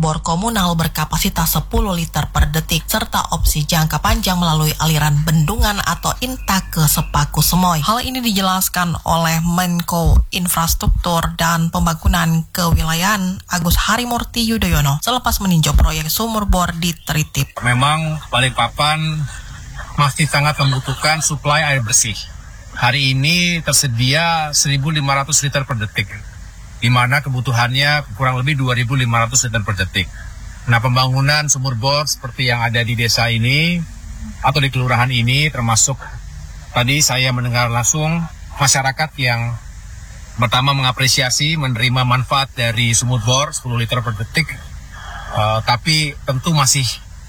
bor komunal berkapasitas 10 liter per detik, serta opsi jangka panjang melalui aliran bendungan atau INTA ke Sepaku Semoy. Hal ini dijelaskan oleh Menko Infrastruktur dan Pembangunan Kewilayahan Agus Harimurti Yudhoyono selepas meninjau proyek sumur bor di Tritip. Memang Balikpapan masih sangat membutuhkan suplai air bersih. Hari ini tersedia 1.500 liter per detik, di mana kebutuhannya kurang lebih 2.500 liter per detik. Nah, pembangunan sumur bor seperti yang ada di desa ini atau di kelurahan ini, termasuk tadi saya mendengar langsung masyarakat yang pertama mengapresiasi menerima manfaat dari sumur bor 10 liter per detik, tapi tentu masih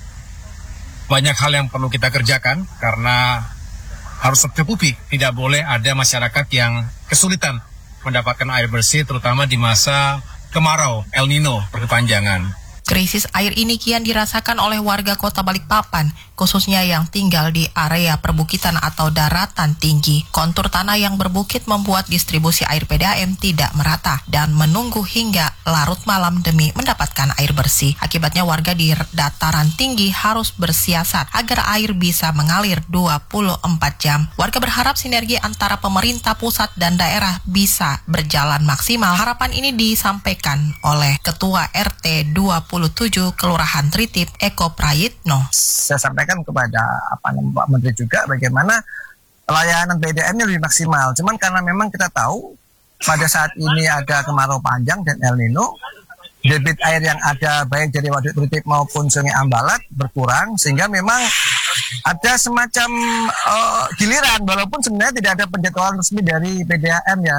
banyak hal yang perlu kita kerjakan karena harus tercukupi. Tidak boleh ada masyarakat yang kesulitan mendapatkan air bersih, terutama di masa kemarau El Nino berkepanjangan. Krisis air ini kian dirasakan oleh warga Kota Balikpapan, khususnya yang tinggal di area perbukitan atau daratan tinggi. Kontur tanah yang berbukit membuat distribusi air PDAM tidak merata dan menunggu hingga larut malam demi mendapatkan air bersih. Akibatnya warga di dataran tinggi harus bersiasat agar air bisa mengalir 24 jam. Warga berharap sinergi antara pemerintah pusat dan daerah bisa berjalan maksimal. Harapan ini disampaikan oleh Ketua RT 27 Kelurahan Tritip, Eko Prayitno. Saya sampaikan kepada Pak Menteri juga bagaimana layanan PDAM-nya lebih maksimal. Cuman karena memang kita tahu pada saat ini ada kemarau panjang dan El Nino, debit air yang ada baik dari Waduk Tritip maupun Sungai Ambalat berkurang, sehingga memang ada semacam giliran, walaupun sebenarnya tidak ada penjadwalan resmi dari PDAM ya.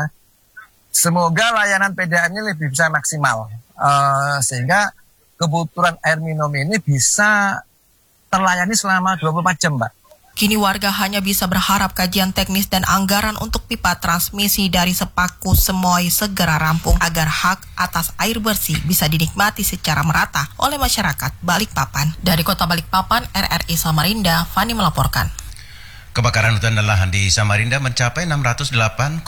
Semoga layanan PDAM-nya lebih bisa maksimal, sehingga kebutuhan air minum ini bisa terlayani selama 24 jam, Mbak. Kini warga hanya bisa berharap kajian teknis dan anggaran untuk pipa transmisi dari Sepaku Semoy segera rampung agar hak atas air bersih bisa dinikmati secara merata oleh masyarakat Balikpapan. Dari Kota Balikpapan, RRI Samarinda, Fani melaporkan. Kebakaran hutan dan lahan di Samarinda mencapai 608,18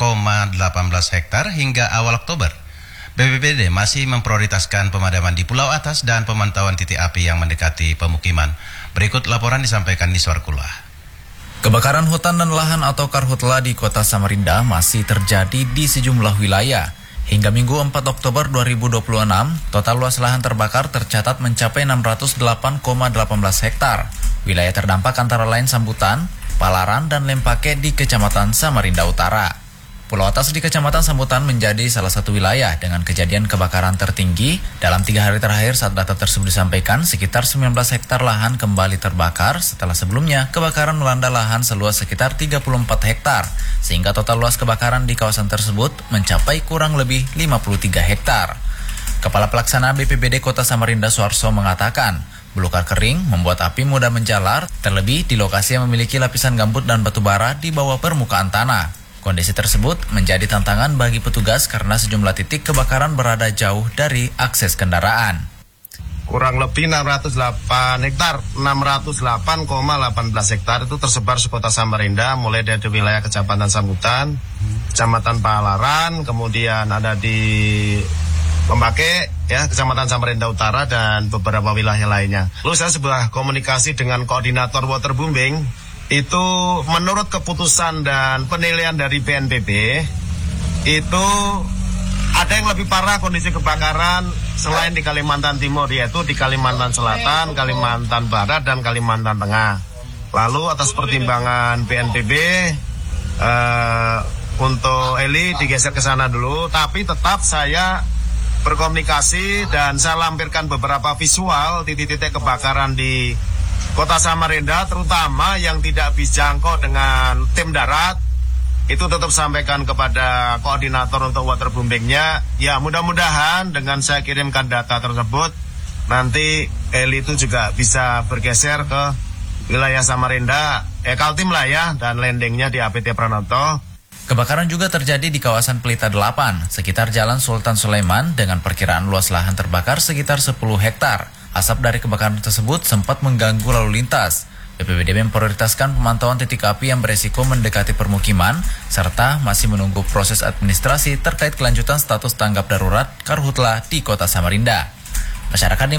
hektar hingga awal Oktober. BPBD masih memprioritaskan pemadaman di Pulau Atas dan pemantauan titik api yang mendekati pemukiman. Berikut laporan disampaikan Niswar Kula. Kebakaran hutan dan lahan atau karhutla di Kota Samarinda masih terjadi di sejumlah wilayah. Hingga Minggu 4 Oktober 2026, total luas lahan terbakar tercatat mencapai 608,18 hektar. Wilayah terdampak antara lain Sambutan, Palaran, dan Lempake di Kecamatan Samarinda Utara. Pulau Atas di Kecamatan Sambutan menjadi salah satu wilayah dengan kejadian kebakaran tertinggi. Dalam 3 hari terakhir saat data tersebut disampaikan, sekitar 19 hektar lahan kembali terbakar setelah sebelumnya kebakaran melanda lahan seluas sekitar 34 hektar, sehingga total luas kebakaran di kawasan tersebut mencapai kurang lebih 53 hektar. Kepala Pelaksana BPBD Kota Samarinda Suarso mengatakan, belukar kering membuat api mudah menjalar, terlebih di lokasi yang memiliki lapisan gambut dan batu bara di bawah permukaan tanah. Kondisi tersebut menjadi tantangan bagi petugas karena sejumlah titik kebakaran berada jauh dari akses kendaraan. Kurang lebih 608 hektar, 608,18 hektar itu tersebar di Kota Samarinda, mulai dari wilayah Kecamatan Sambutan, Kecamatan Palaran, kemudian ada di Lempake, ya, Kecamatan Samarinda Utara, dan beberapa wilayah lainnya. Lalu saya sebuah komunikasi dengan koordinator waterbombing. Itu menurut keputusan dan penilaian dari BNPB, itu ada yang lebih parah kondisi kebakaran selain di Kalimantan Timur, yaitu di Kalimantan Selatan, Kalimantan Barat, dan Kalimantan Tengah. Lalu atas pertimbangan BNPB, untuk Eli digeser ke sana dulu, tapi tetap saya berkomunikasi dan saya lampirkan beberapa visual titik-titik kebakaran di Kota Samarinda, terutama yang tidak bisa jangkau dengan tim darat. Itu tetap sampaikan kepada koordinator untuk waterbombingnya. Ya, mudah-mudahan dengan saya kirimkan data tersebut, nanti Eli itu juga bisa bergeser ke wilayah Samarinda, Kaltim lah ya, dan landingnya di APT Pranoto. Kebakaran juga terjadi di kawasan Pelita 8, sekitar Jalan Sultan Sulaiman, dengan perkiraan luas lahan terbakar sekitar 10 hektar. Asap dari kebakaran tersebut sempat mengganggu lalu lintas. BPBD memprioritaskan pemantauan titik api yang beresiko mendekati permukiman, serta masih menunggu proses administrasi terkait kelanjutan status tanggap darurat karhutla di Kota Samarinda. Masyarakat